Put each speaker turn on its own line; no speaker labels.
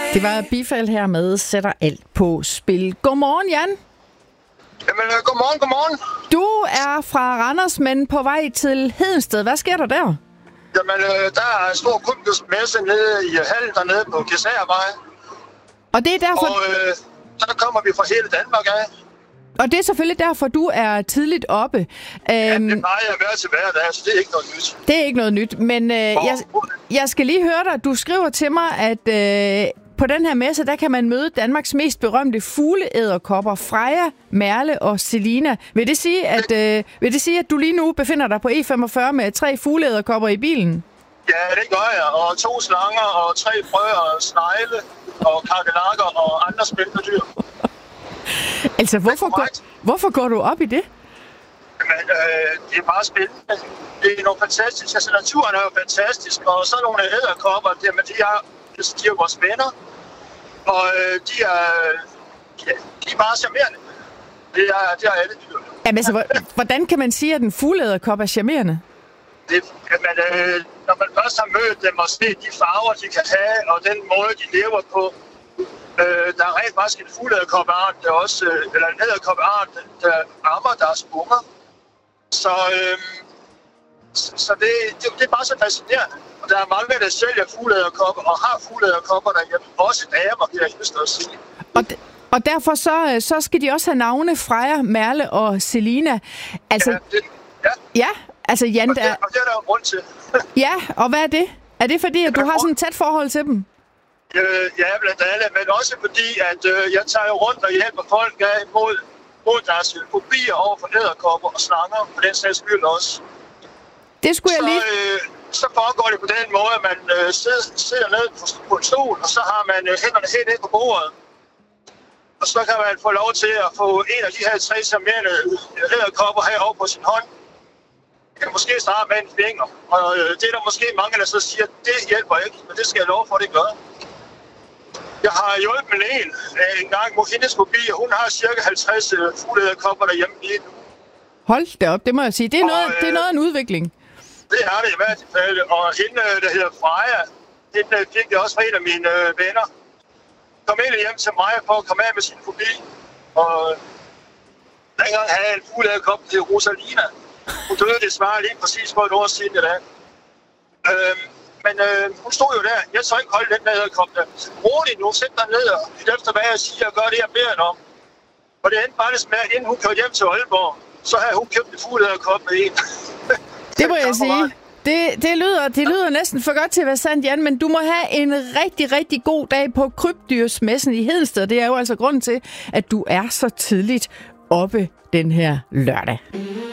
Det var Bifald her med Sætter alt på spil. Godmorgen, Jan.
Jamen, godmorgen.
Du er fra Randers, men på vej til Hedensted. Hvad sker der der?
Jamen, der er en stor krybdyrmesse nede i hallen dernede på Kæsærvej.
Og det er derfor...
Og der kommer vi fra hele Danmark af.
Og det er selvfølgelig derfor, du er tidligt oppe.
Ja, det plejer jeg at være til hver dag, så det er ikke noget nyt.
Det er ikke noget nyt, men jeg skal lige høre dig. Du skriver til mig, at på den her messe, der kan man møde Danmarks mest berømte fugleæderkopper, Freja, Merle og Selina. Vil det sige, at du lige nu befinder dig på E45 med 3 fugleæderkopper i bilen?
Ja, det gør jeg. Og 2 slanger og 3 frøer og snegle og kakelakker og andre spændende dyr.
Altså, hvorfor går du op i det?
Men det er bare spændende. Det er noget fantastisk. Altså, naturen er jo fantastisk, og så nogle æderkopper, jamen, de er vores venner, og de er bare charmerende. Det er alle dyr.
Jamen, altså, hvordan kan man sige, at en fugleæderkop er charmerende?
Når man først har mødt dem og set de farver, de kan have, og den måde, de lever på. Der er rent faktisk en fugleæderkoppeart, eller en æderkoppeart, der rammer deres unger. Så det er bare så fascinerende. Og der er mange, der sælger fugleæderkopper og har fugleæderkopper derhjemme. Også damer, kan jeg hilse at sige.
Og derfor så skal de også have navne Freja, Merle og Selina. Altså, ja, altså Jan,
og det er der jo grund til.
Ja, og hvad er det? Er det fordi, at du har sådan et tæt forhold til dem?
Ja, blandt andet, men også fordi, at jeg tager jo rundt og hjælper folk af mod deres fobier over for æderkopper og slanger, på den sags skyld også.
Det skulle jeg lige...
Så foregår det på den måde, at man sidder ned på en stol, og så har man hænderne helt ned på bordet. Og så kan man få lov til at få en af de her 3 charmerende æderkopper herovre på sin hånd. Jeg kan måske starte med en finger, og det er der måske mange, der så siger, at det hjælper ikke, men det skal jeg love for, at det gør. Jeg har hjulpet en gang mod hendes fobi, og hun har cirka 50 fugleæderkopper derhjemme lige nu.
Hold da op, det må jeg sige. Det er noget af en udvikling.
Det er det i hvert fald. Og hende, der hedder Freja, hende fik jeg også fra en af mine venner. Kom ind hjem til mig for at komme af med sin fobi. Og dengang havde jeg en fugleæderkop til Rosalina. Hun døde desværre lige præcis for et år siden i dag. Men hun stod jo der. Jeg tør ikke holde den der æderkop der. Rolig nu, sæt dig ned og lyt efter, hvad jeg siger, og gør det, jeg beder hende om. Og det endte faktisk med, at inden hun kørte hjem til Aalborg, så havde hun købt en fugleæderkop med en.
Det må jeg sige. Det lyder næsten for godt til at være sandt, Jan, men du må have en rigtig, rigtig god dag på Krybdyrsmessen i Hedensted. Det er jo altså grunden til, at du er så tidligt oppe den her lørdag.